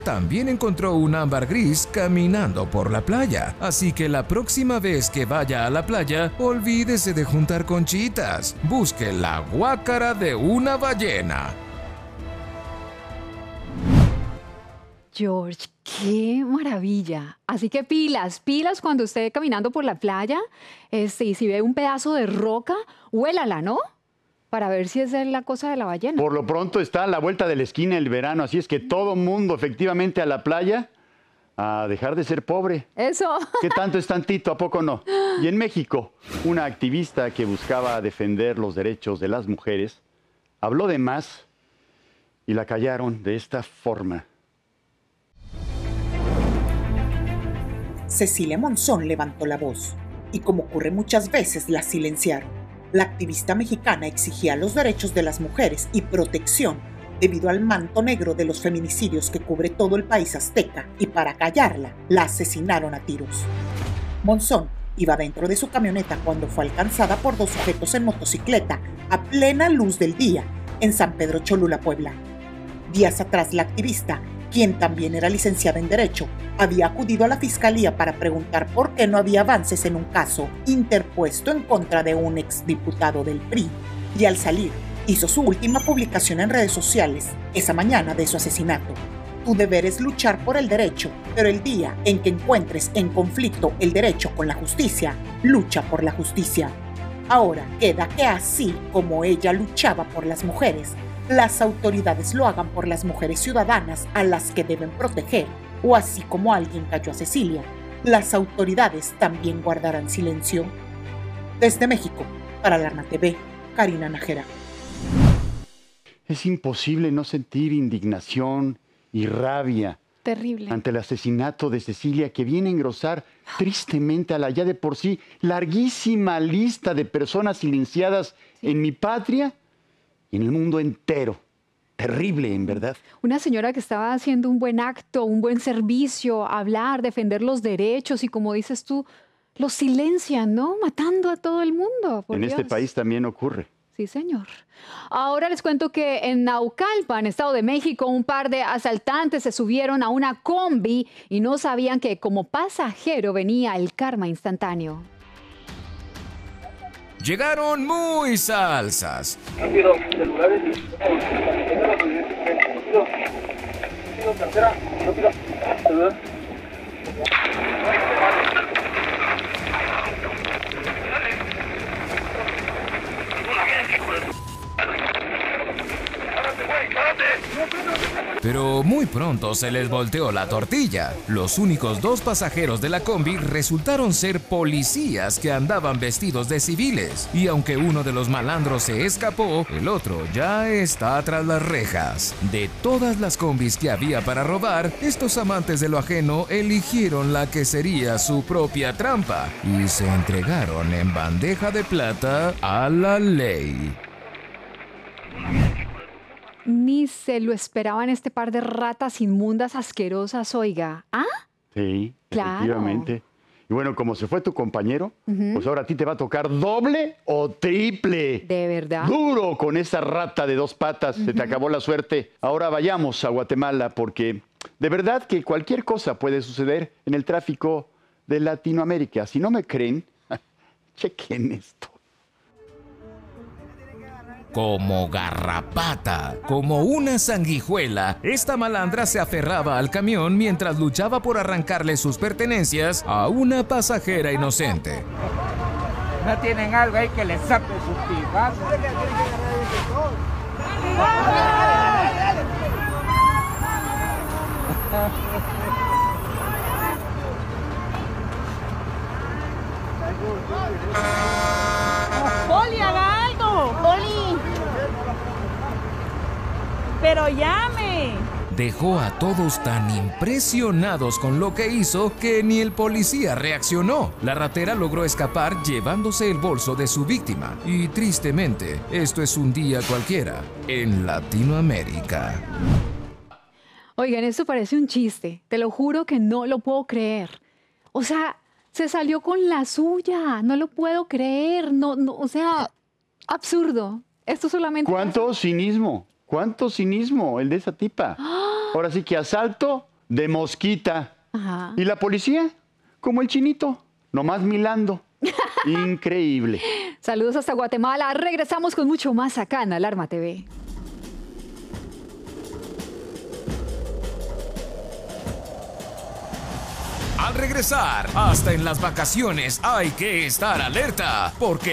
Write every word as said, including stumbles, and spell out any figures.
también encontró un ámbar gris caminando por la playa. Así que la próxima vez que vaya a la playa, olvídese de juntar conchitas. Busque la guácara de una ballena. George, qué maravilla. Así que pilas, pilas cuando esté caminando por la playa. Este, y si ve un pedazo de roca, huélala, ¿no? Para ver si es la cosa de la ballena. Por lo pronto está a la vuelta de la esquina el verano, así es que todo mundo efectivamente a la playa a dejar de ser pobre. Eso. ¿Qué tanto es tantito? ¿A poco no? Y en México, una activista que buscaba defender los derechos de las mujeres habló de más y la callaron de esta forma. Cecilia Monzón levantó la voz y, como ocurre muchas veces, la silenciaron. La activista mexicana exigía los derechos de las mujeres y protección debido al manto negro de los feminicidios que cubre todo el país azteca, y para callarla, la asesinaron a tiros. Monzón iba dentro de su camioneta cuando fue alcanzada por dos sujetos en motocicleta a plena luz del día en San Pedro Cholula, Puebla. Días atrás, la activista, quien también era licenciada en Derecho, había acudido a la Fiscalía para preguntar por qué no había avances en un caso interpuesto en contra de un exdiputado del P R I. Y al salir, hizo su última publicación en redes sociales, esa mañana de su asesinato. Tu deber es luchar por el derecho, pero el día en que encuentres en conflicto el derecho con la justicia, lucha por la justicia. Ahora queda que así como ella luchaba por las mujeres, las autoridades lo hagan por las mujeres ciudadanas a las que deben proteger, o así como alguien cayó a Cecilia, las autoridades también guardarán silencio. Desde México, para Alarma T V, Karina Nájera. Es imposible no sentir indignación y rabia Terrible. ante el asesinato de Cecilia, que viene a engrosar tristemente a la ya de por sí larguísima lista de personas silenciadas en mi patria y en el mundo entero. Terrible, en verdad. Una señora que estaba haciendo un buen acto, un buen servicio, hablar, defender los derechos y, como dices tú, los silencian, ¿no? Matando a todo el mundo. Por En Dios. este país también ocurre. Sí, señor. Ahora les cuento que en Naucalpan, Estado de México, un par de asaltantes se subieron a una combi y no sabían que como pasajero venía el karma instantáneo. Llegaron muy salsas. Rápido, celulares. Rápido. Rápido, cartera. Rápido. Celular. Pero muy pronto se les volteó la tortilla. Los únicos dos pasajeros de la combi resultaron ser policías que andaban vestidos de civiles. Y aunque uno de los malandros se escapó, el otro ya está tras las rejas. De todas las combis que había para robar, estos amantes de lo ajeno eligieron la que sería su propia trampa y se entregaron en bandeja de plata a la ley. Ni se lo esperaban este par de ratas inmundas asquerosas, oiga. ¿Ah? Sí, Claro. efectivamente. Y bueno, como se fue tu compañero, uh-huh. pues ahora a ti te va a tocar doble o triple. ¿De verdad? Duro con esa rata de dos patas. Uh-huh. Se te acabó la suerte. Ahora vayamos a Guatemala, porque de verdad que cualquier cosa puede suceder en el tráfico de Latinoamérica. Si no me creen, chequen esto. Como garrapata, como una sanguijuela, esta malandra se aferraba al camión mientras luchaba por arrancarle sus pertenencias a una pasajera inocente. ¿No tienen algo ahí que les saque sus tipas? ¡Poli, haga algo! ¡Poli! ¡Pero llame! Dejó a todos tan impresionados con lo que hizo que ni el policía reaccionó. La ratera logró escapar llevándose el bolso de su víctima. Y tristemente, esto es un día cualquiera en Latinoamérica. Oigan, esto parece un chiste. Te lo juro que no lo puedo creer. O sea, se salió con la suya. No lo puedo creer. No, no, o sea, absurdo. Esto solamente... ¿Cuánto cinismo? ¿Cuánto cinismo el de esa tipa? Ahora sí que asalto de mosquita. Ajá. Y la policía, como el chinito, nomás milando. Increíble. Saludos hasta Guatemala. Regresamos con mucho más acá en Alarma T V. Al regresar, hasta en las vacaciones hay que estar alerta, porque